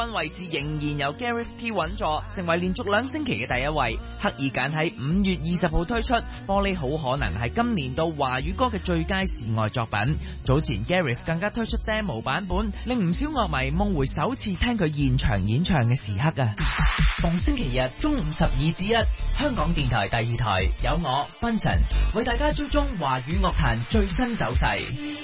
分位置仍然由 Gareth T 穩坐，成為連續2星期嘅第一位。刻意揀喺5月20號推出，玻璃好可能係今年度華語歌嘅最佳示愛作品。早前 Gareth 更加推出 demo 版本，令唔少樂迷夢回首次聽佢現場演唱嘅時刻啊！逢星期日中午12至1，香港電台第2台有我 Benson 為大家追蹤華語樂壇最新走勢。